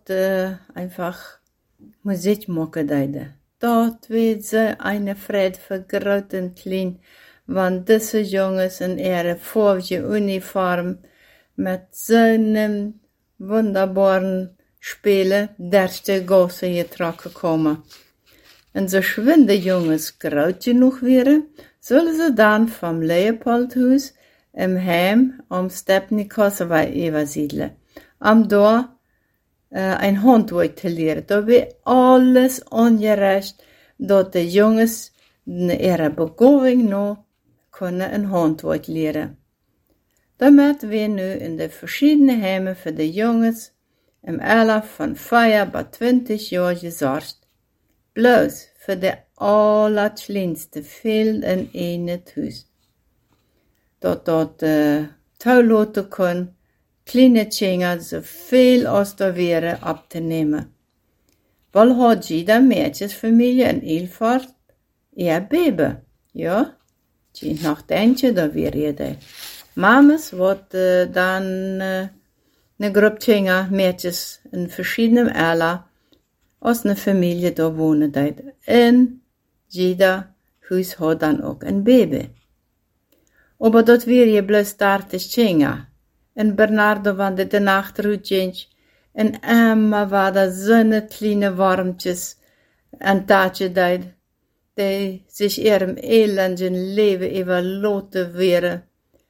einfach Musik machen deide. Dort wird sie eine Freude für groß und klein, wenn diese Jungs in ihre farbige Uniform mit so einem wunderbaren Spielen durch die Gasse getragen kommen. Und so schwinde Jungs groß genug wären, sollen sie dann vom Leopoldhaus im Heim am Stepney Kosovo übersiedeln, da ein Handwerk zu lernen. Da wird alles ungerecht, dass die Jungs ihre Begabung noch können ein Handwerk lernen. Damit wir nu in de verschiedenen Heimen für die Jungs im Alter von 5 bis 20 Jahren gesorgt. Bloß für die allerkleinste fehlt in einem Haus. Dort toelaten kann, kleine Kinder so viel als da wäre abzunehmen. Weil hat jeder Mädchensfamilie in Ilford ihr Baby, ja? Die nachdenken, da wäre jeder. Mamas wird dann eine Gruppe Kinder, Mädchens in verschiedenen Alter aus einer Familie da wohnen. Und jeder Haus hat dann auch ein Baby. Aber dort wäre je bloß 30 Kinder. En Bernardo wandde de nacht ging, en Emma war da so eine kleine Warmtjes an Tatje deed, die sich ihrem elenden Leben überlaten wäre,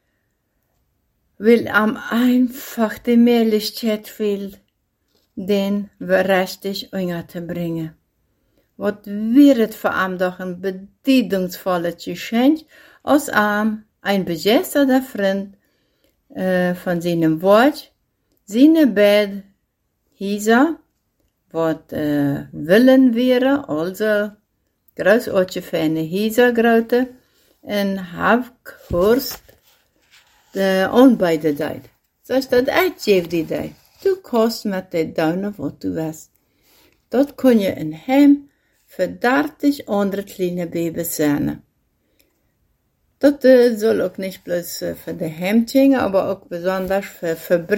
will am einfach die Mählichkeit fehlt, den richtig unterzubringen. Wat wäre für am doch ein bedeutungsvolles Geschenk, als ein begeisterter Freund von seinem Wort, seine Bed hießer, wat willen wäre, also großartige Fähne hießer grote, en Havkhorst onbeide deed. So is dat uitgeeft die deed. Du kost met de duinen wat du west. Dat kun je in hem voor 30 andere kleine babys zijn. Dat soll auch nicht bloß für die Hemdjänger, aber auch besonders für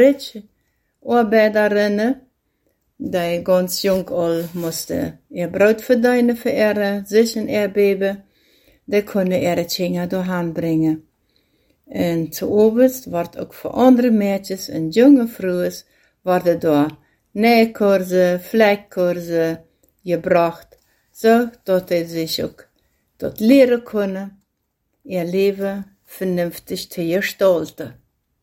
Fabrikarbeiterinnen, die ganz jung all musste ihr Brot verdienen für ihre, sich und ihr Baby, die können ihre Kinder daheim bringen. Und zu oberst wird auch für andere Mädchen und junge Frauen werden da Nähkurse, Fleckkurse gebracht, so dass sie sich auch dort lehren können, ihr Leben vernünftig zu gestalten.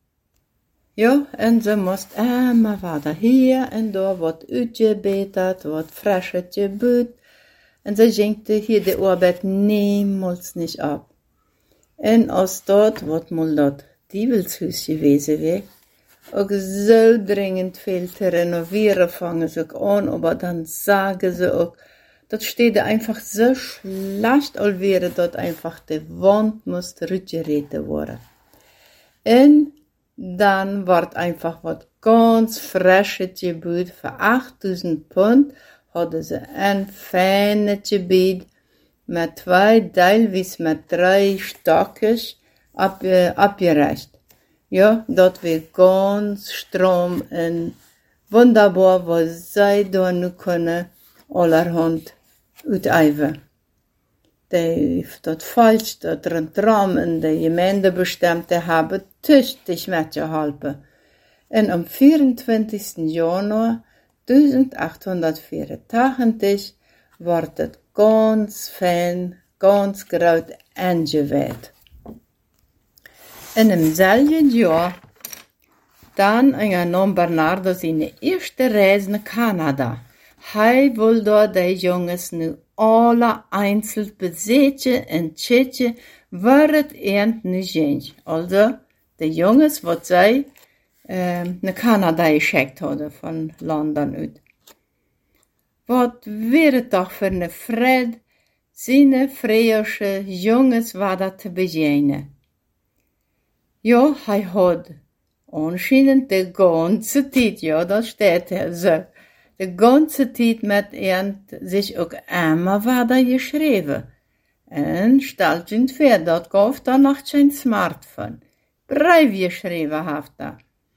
Ja, und sie muss immer weiter hier und da wird uitgebetet, wird frisches Gebot, und sie schenkte hier die Arbeit niemals nicht ab. Und aus dort wird mal dort Diebelshus gewesen wäre, auch so dringend viel zu renovieren, fangen sie auch an, aber dann sagen sie auch, das steht einfach so schlecht, als wäre dort einfach die Wand musste rückgerätet worden. Und dann wird einfach was ganz frisches Gebiet für 8.000 Pfund, hatten sie ein feines Gebiet mit 2, teilweise mit 3 Stocken abgereicht. Ja, dort wird ganz Strom und wunderbar, was sie da nu können, allerhand uiteiven. Die dat falsch, dat Raum in de Gemeinde bestimmte haben, tüchtig mitgeholfen. Und am 24. Januar 1884 wird es ganz fein, ganz groß eingeweiht. In dem selben Jahr dann unternahm Bernardo seine erste Reise nach Kanada. Hij wil door die jongens nu alle einzeln besetzen en checken waar het eind nu ging. Also, die jongens wat zij naar Kanada geschickt hadden van London uit. Wat wäre toch voor een Fred, zijn vreemde jongens wat dat te beginnen. Ja, hij had anscheinend de ganze tijd, ja, dat staat er zo. De ganze Zeit mit sich auch immer weiter geschrieben. Und stellt für dort gab da noch kein Smartphone. Brief geschrieben hat er.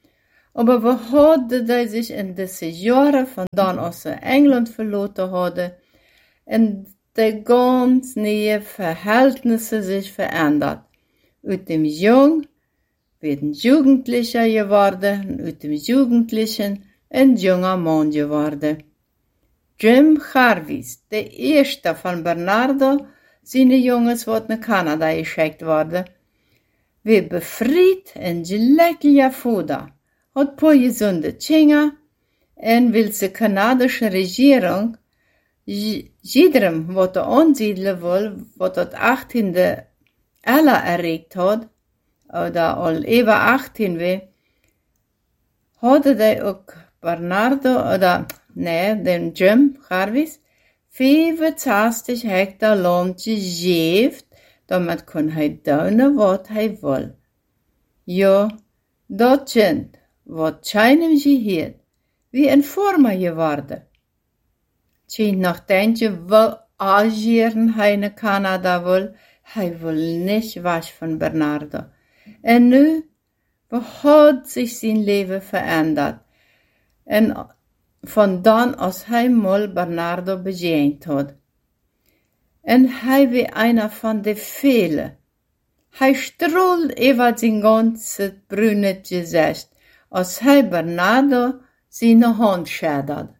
Aber we hadden die sich in deze jaren van dan aus England verloren hadden en die ganz neue Verhältnisse sich verändert. Uit dem Jung werden Jugendlicher geworden und uit dem Jugendlichen ein junger Mann geworden. Jim Jarvis, der erste von Bernardo, seine Jungs, wat naar Kanada geschickt worden, wie befried en glücklicher Vater, hat paar gesunde Kinder en wil de Kanadische Regierung jedem, wat ansiedeln will, wat dat 18e Ella erregt hat, oder al über 18 wie, hadden die ook Bernardo, oder, nee, den Jim Jarvis, 65 Hektar Land gegeven, damit kon hij doen wat hij wil. Ja, dat kind, wat Chinem geheerd, wie een vormer geworden. Tjie, nachdem je wil agieren, hij naar Canada wil, hij wil niet was van Bernardo. En nu had zich zijn leven veranderd. En van dan als hij mal Bernardo begegend had. En hij was einer van de velen. Hij stroolt over zijn ganze brune gezicht, als hij Bernardo zijn hand schädert.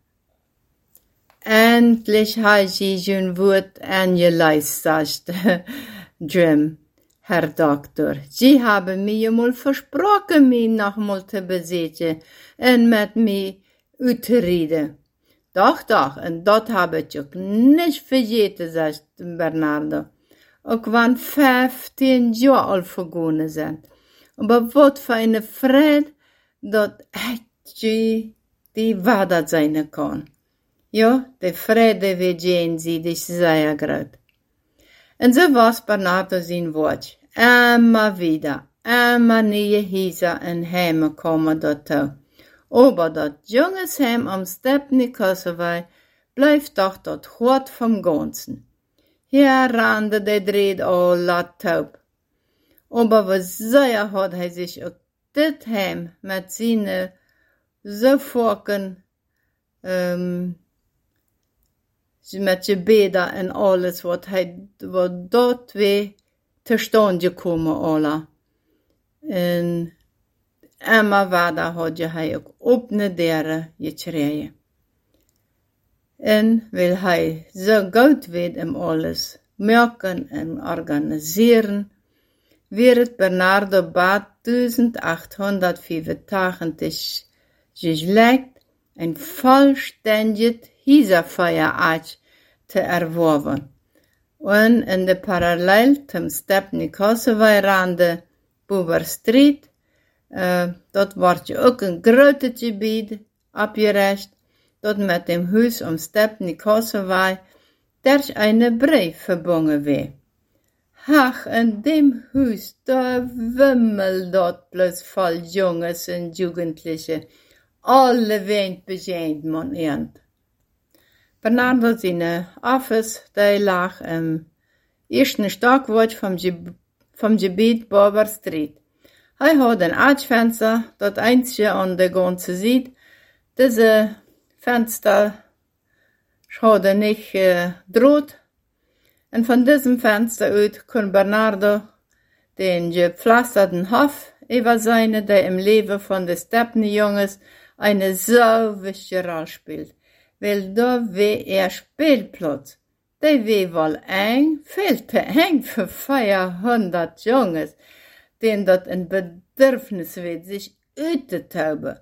Endlich hij zijn woord aangeluisterd, Jim, Herr Doktor. Sie haben mir mal versprochen, mich nochmal te besetzen en met mij uit te reden. Doch, en dat heb ik ook niet vergeten, zegt Bernardo. Ook wanneer 15 jaar al vergonnen zijn. Maar wat voor een vrede dat echt die waarde zijn kan. Ja, de vrede wie sie dich sehr groot. En zo was Bernardo zijn woord. Immer wieder, immer nieuwe Häuser en Heime komen dorthin. Aber dat Jungsheim am Stepney Kosovo blijft toch dat hart vom Ganzen. Hier rande de dreed al laat taub. Aber was sehr hat hij sich ook dit Heim met zijn so vorken, met je beda en alles wat dat we te stand gekomen alle. En Emma Wada had hij ook op naar deren gekregen. En wil hij zo goed weet om alles merken en organiseren, werd Bernardo Bad 1885 geschleckt een vollständig Hieserfeierart te erworven. En in de parallel zum Stepney Kosovo rande Buber Street, dat wordt je ook een grote gebied opgericht, dat met dem huis om Stepney Kosovo durch eine brief verbunden werd. Ach, in dem huis, da wimmelt dat bloß voll Junges en Jugendliche, alle weend begint man ernt. Bernardo zijn office, die lag im eerste Stockwerk vom Gebiet Buber Street. Hij had een Archfenster, dat einzige an der ganzen Seite. Diese Fenster hadden nicht Draht. Und von diesem Fenster uit kon Bernardo den gepflasterten Hof übersehen, der im Leben von den Stepney-Jungs eine so wichtige Rolle spielt. Weil da war Spielplatz. Der war wohl eng, viel te eng für 400 Jungs, denen dat ein Bedürfnis wird, sich uitzutoben.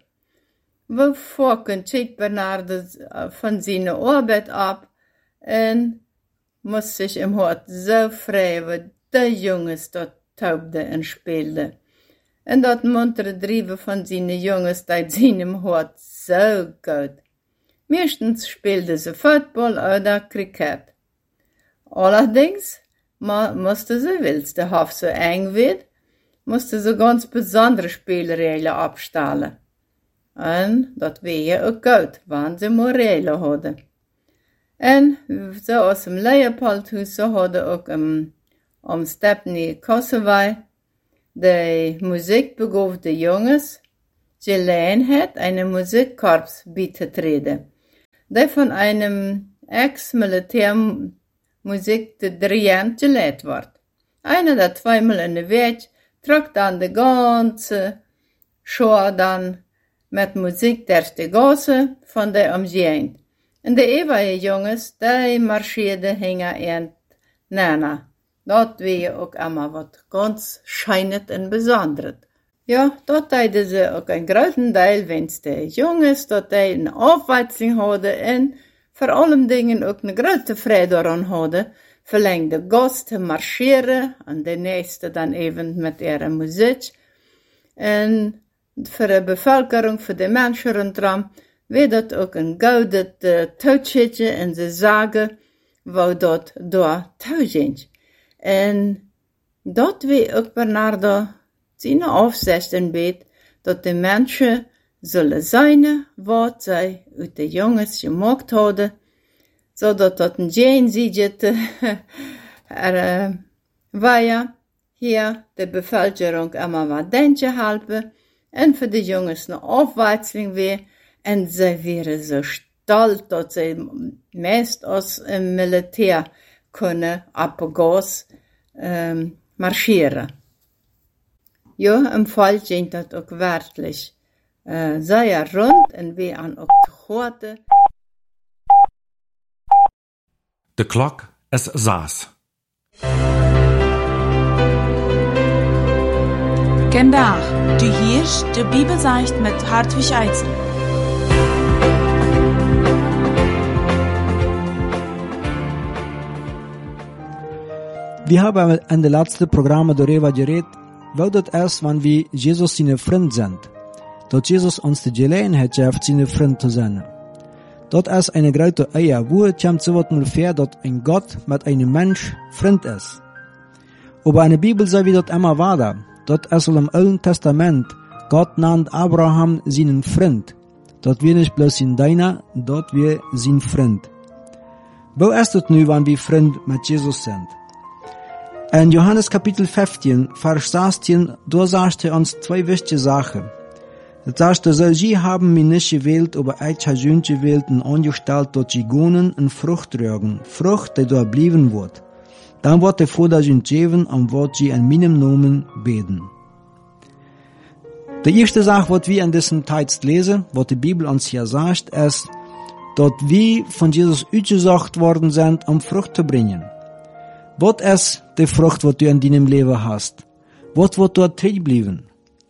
Wovor schied Bernardo von seiner Arbeit ab und muss sich im Hort so freuen, wie die Jungs dort taubde und spielte. Und dat muntere Driebe von seinen Jungs, die seinem Hort so gut. Meistens spielte sie Football oder Cricket. Allerdings musste sie, weil der Hof so eng wird, musste sie ganz besondere Spielregeln abstellen. Und dat wäre auch gut, wenn sie Morelle hadden. En zo als im Leopoldhuis, so hadden ook am Stepney Kosovo de muziekbegaafde jongens Gelegenheit, einem Musikkorps beizutreten, der von einem Ex-Militärmusik-Dirigent geleitet wird. Einer, der zweimal in der Weg, trug dann die ganze Show dann mit Musik durch die Gasse von der Umgehung. Und die ewige Jungs, die marschierten hinter Nana. Dat wäre auch immer was ganz Scheines und Besonderes. Ja, dort hatten sie auch einen großen Teil, wenn es die Jungs, dort eine Aufwärtsung hatten und vor allem Dingen auch eine große Freude daran hatten, verlängst de Gast zu marschieren und die nächste dann eben mit ihrer Musik. Und für die Bevölkerung, für die Menschen rundherum, wird das auch ein goldes Touchetje und sie sagen, wo dort da sind. Und dort wie auch Bernardo seine Aufsicht bet, dass die Menschen sollen sein, was sie aus den Jungs gemacht haben, so dass das ein Jensiget war ja hier die Bevölkerung immer was denken halten und für die Jungs eine Aufwärtsung wäre und sie wären so stolz, dass sie meist aus dem Militär können abgas marschieren. Ja, im Fall ging das auch wirklich sehr rund und wir an auch die Horte. De klok is 6. Vandaag, du hierst de Bibelzeicht mit Hartwig Eitzel. Wir haben in den letzten Programmen darüber geredet, wo das ist, wenn wir Jesus seine Freund sind. Dass Jesus uns die Gelegenheit gibt, seine Freund zu sein. Das ist eine große Eier, wo kommt so was mal vor, dass ein Gott mit einem Mensch Freund ist. Aber in der Bibel sei wie das immer weiter. Das ist im Alten Testament. Gott nannt Abraham seinen Freund. Das wir nicht bloß sein Deiner, das wir sein Freund. Wo ist das nun, wenn wir Freund mit Jesus sind? In Johannes Kapitel 15, Vers 16, da sagt uns zwei wichtige Sachen. Das sagt, sie haben mich nicht gewählt, aber ich habe sie gewählt und angestellt, dass sie gehen und Frucht tragen. Frucht, die da bleiben wird. Dann wird der Vater sie geben und wird sie in meinem Namen beten. Die erste Sache, was wir in diesem Text lesen, was die Bibel uns hier sagt, ist, dass wir von Jesus ausgesucht worden sind, um Frucht zu bringen. Was ist die Frucht, was du in deinem Leben hast? Was wird dort drin bleiben?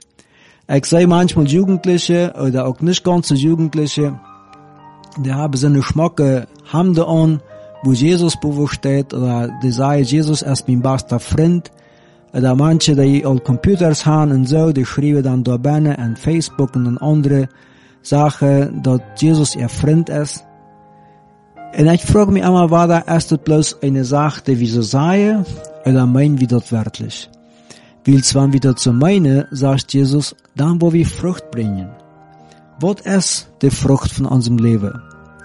Ich sehe manchmal Jugendliche, oder auch nicht ganze Jugendliche, die haben so eine schmucke Hemde an, wo Jesus bewusst steht, oder die sagen, Jesus ist mein bester Freund, oder manche, die all Computers haben und so, die schreiben dann da Bänne an Facebook und andere Sachen, dass Jesus ihr Freund ist. Und ich frage mich immer, war da erst bloß eine Sache, die wir so sagen, oder meinen wir das wirklich? Weil wenn wir das so meinen, sagt Jesus, dann wo wir Frucht bringen. Was ist die Frucht von unserem Leben?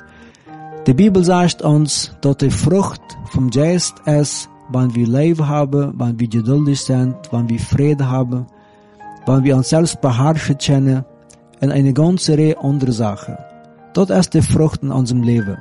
Die Bibel sagt uns, dass die Frucht vom Geist ist, wenn wir Leben haben, wenn wir geduldig sind, wenn wir Frieden haben, wenn wir uns selbst beherrschen können, und eine ganze Reihe andere Sachen. Das ist die Frucht in unserem Leben.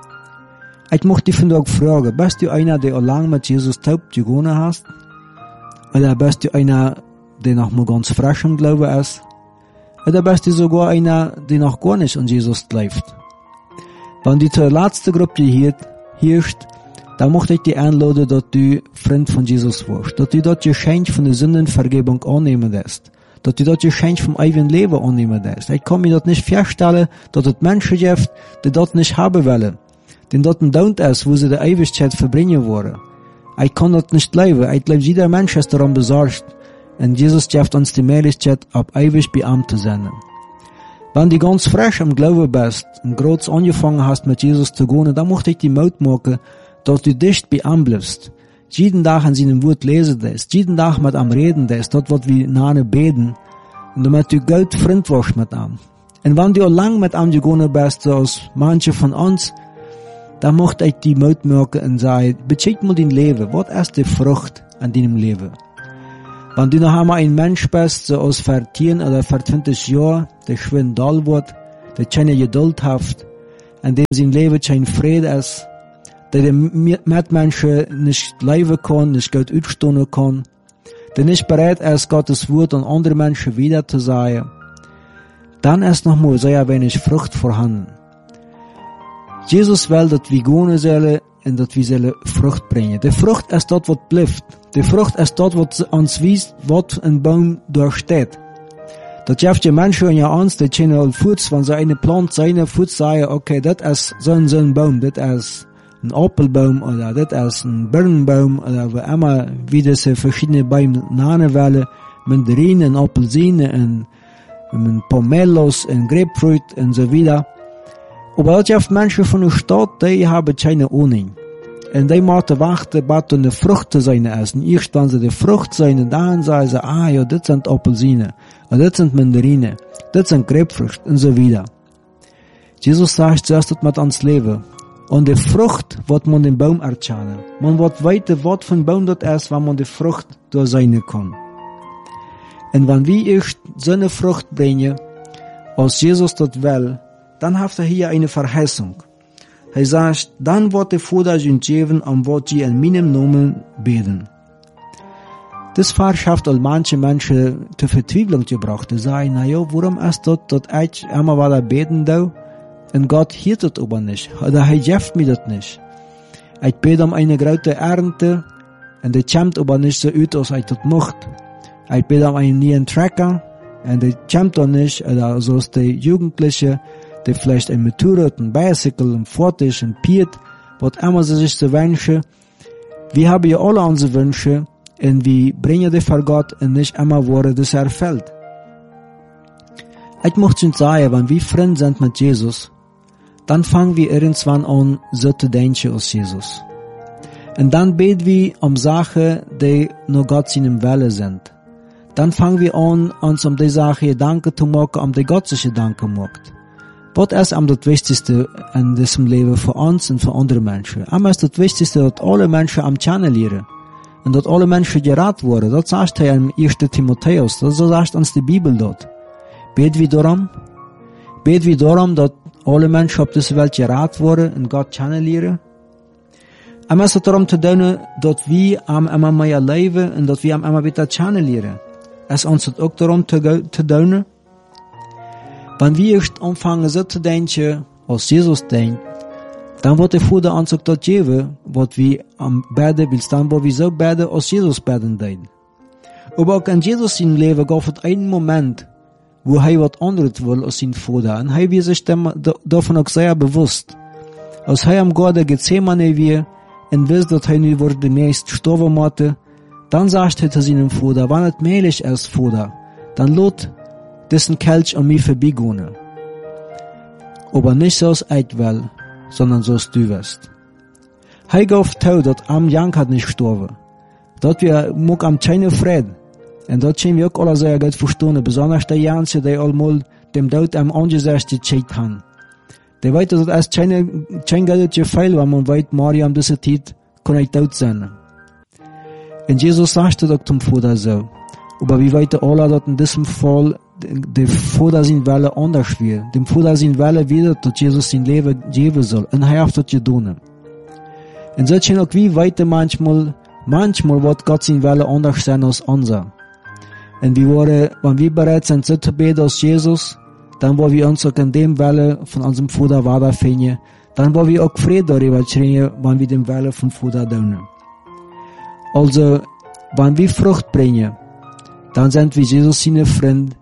Ich möchte dich auch fragen, bist du einer, der lang mit Jesus taub gegangen hast? Oder bist du einer, der noch mal ganz frisch im Glauben ist? Oder bist du sogar einer, der noch gar nicht an Jesus glaubt? Wenn du zur letzten Gruppe hirst, dann möchte ich dich einladen, dass du Freund von Jesus wirst. Dass du das Geschenk von der Sündenvergebung annehmen lässt. Dass du das Geschenk vom ewigen Leben annehmen lässt. Ich kann mir das nicht vorstellen, dass es Menschen gibt, die das nicht haben wollen. Denn dort ein Daunt ist, wo sie die Ewigkeit verbringen wollen. Ich kann das nicht leben. Ich glaube, jeder Mensch ist daran besorgt. Und Jesus gibt uns die Möglichkeit, ab ewig bei ihm zu sein. Wenn du ganz frisch im Glauben bist und gerade angefangen hast, mit Jesus zu gehen, dann möchte ich die Mut machen, dass du dicht bei ihm bleibst. Jeden Tag an seinem Wort lesen lässt. Jeden Tag mit ihm reden lässt. Dort wird wir nahe beten. Und damit du gut Freund wirst mit ihm. Und wenn du auch lang mit ihm gegangen bist, so als manche von uns, dann möchte ich die Mut machen und sagen, beschäftige mal dein Leben. Was ist die Frucht an deinem Leben? Wenn du noch einmal ein Mensch bist, so aus für 10 oder für 20 Jahren, der schön doll wird, der keine Geduld hat, in dem sein Leben kein Friede ist, der den Mitmenschen nicht leben kann, nicht gut ausstehen kann, der nicht bereit ist, Gottes Wort an andere Menschen wieder zu sagen, dann ist noch mal sehr wenig Frucht vorhanden. Jesus will, dass wir gehen sollen und dass wir Frucht bringen. Die Frucht ist dort, was bleibt. Die Frucht ist dort, was uns weist, was ein Baum durchsteht. Das gibt die Menschen ja uns, die können Fuß, wenn sie eine Pflanze seine Fuß sagen, okay, das ist so ein Baum, das ist ein Apfelbaum oder das ist ein Birnenbaum oder wie immer, wie das verschiedene Bäume nennen wollen, Mandarinen, Apfelsinen, und Pomelos, und Grapefruit und so weiter. Aber das gibt Menschen von der Stadt, die haben keine Ahnung. Und die müssen warten, bis eine Frucht zu sein essen. Erst wenn sie die Frucht sein, dann sagen sie, ja, das sind Apfelsinen, oder das sind Mandarinen, das sind Grapefruit und so weiter. Jesus sagt zuerst, dass man ans Leben. Und die Frucht wird man den Baum erkennen. Man wird weiter, was für ein Baum das ist, wenn man die Frucht durch sein kann. Und wenn wir erst so eine Frucht bringen, als Jesus das will, dann hat hier eine Verheißung. Er sagt, dann wird der Vater uns geben, und wird sie in meinem Namen beten. Das verschafft all manche Menschen zur Verzweiflung gebracht. Sie sagen, warum ist das, dass ich immer weiter beten darf, und Gott hört das aber nicht, oder er gibt mir das nicht. Ich bete eine große Ernte, und die kommt aber nicht so aus, als ich das möchte. Ich bete einen neuen Trecker, und die kommt auch nicht, oder so ist die Jugendliche, die vielleicht ein Motorrad, ein Bicycle, ein Fortisch, ein Piet, was immer sie sich so wünschen. Wir haben ja alle unsere Wünsche, und wir bringen die vor Gott, und nicht immer wurde das erfüllt. Ich möchte schon sagen, wenn wir Freunde sind mit Jesus, dann fangen wir irgendwann an, so zu denken als Jesus. Und dann beten wir Sachen, die nur Gott seinem Wille sind. Dann fangen wir an, uns die Sache Gedanken zu machen, die Gott sich Gedanken macht. Was ist das Wichtigste in diesem Leben für uns und für andere Menschen? Einmal ist das Wichtigste, dass alle Menschen am Channel lernen. Und dass alle Menschen gerettet wurden. Das sagt er im 1. Timotheus. So sagt uns die Bibel dort. Beten wir darum? Beten wir darum, dass alle Menschen auf dieser Welt gerettet wurden und Gott kennenlernen? Einmal ist es darum zu tun, dass wir immer mehr leben und dass wir immer wieder kennenlernen. Es ist uns auch darum zu tun, wenn wir erst anfangen so zu denken, als Jesus denkt, dann wird der Vater uns auch das geben, was wir am Beten willst, dann wo wir so beten, als Jesus beten dein. Aber auch in Jesus im Leben gab es einen Moment, wo er was anderes will als sein Vater. Und er wird sich davon auch sehr bewusst. Als er am Garten Gethsemane war und wusste, dass er nicht demnächst sterben musste, dann sagt er zu seinem Vater, wenn es möglich ist, Vater, dann lot diesen Kelch an mir vorbeigehen. Aber nicht so als ich will, sondern so als du wirst. Er gab zu, dass am Jank hat nicht gestorben. Dort wir mag am keine Frieden. Und dort können wir auch alle sehr gut verstehen, besonders die Janse, die allmal dem Tod am Angesicht gezeigt haben. Die weiß, dass es kein gutes Gefühl, wenn man weiß, Maria an dieser Zeit kann ich tot sein. Und Jesus sagte doch zum Vater so. Aber wir wissen alle, dass in diesem Fall der Vater sein Wille anders wird. Dem Vater sein Wille wieder, dass Jesus sein Leben geben soll. Und er hat das getan. Und so können auch wir weiter manchmal wird Gott sein Wille anders sein als unser. Und wenn wir bereit sind, so zu beten als Jesus, dann wollen wir uns auch in dem Wille von unserem Vater weiterfinden. Dann wollen wir auch Frieden darüber kriegen, wenn wir dem Wille vom Vater tun. Also, wenn wir Frucht bringen, dann sind wir Jesus seine Freunde.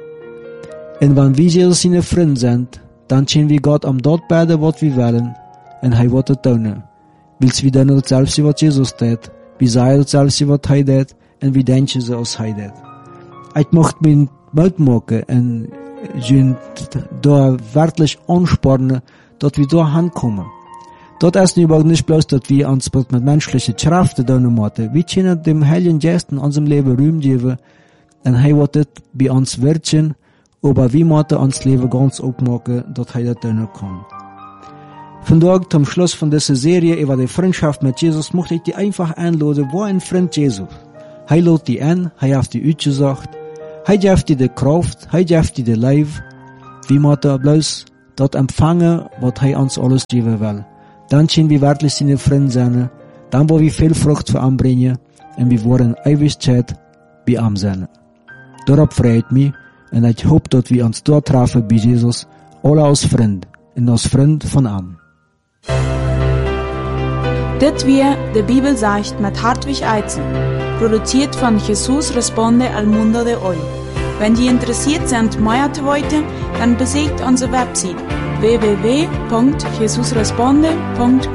Und wenn wir Jesus seine Freunde sind, dann können wir Gott am dort beten, was wir wollen, und er wird es tun. Willst wir dann das selbst, was Jesus tut, wir sagen das selbst, was er tut, und wir denken so, als er tut. Ich möchte mich Mut machen und da wirklich anspornen, dass wir da hinkommen. Dort ist nicht bloß, dass wir uns mit menschlichen Kräften tun müssen. Wir können dem Heiligen Geist in unserem Leben Ruhm geben, und er wird das bei uns wirken, aber wir müssen uns Leben ganz aufmachen, dass er das tun kann. Von dort zum Schluss von dieser Serie über die Freundschaft mit Jesus möchte ich dir einfach einladen, wo ein Freund Jesus. Hij lädt die an, hij heeft die uitgezocht. Hij geeft die de kracht, hij geeft die de lijf. Wie moeten bloos dat empfangen, wat hij ons alles geven wil. Dan zijn we werkelijk zijn vrienden zijn. Dan worden we veel vrucht voor aanbrengen. En we worden eeuwigheid bij hem zijn. Daarop vreet me. En ik hoop dat we ons doortreffen bij Jezus. Alle als vriend. En als vriend van hem. Dit weer de Bibel sagt mit Hartwig Eizen, produziert von Jesus Responde al Mundo de Hoy. Wenn Sie interessiert sind, mehr zu wollen, dann besucht unsere Website www.jesusresponde.com.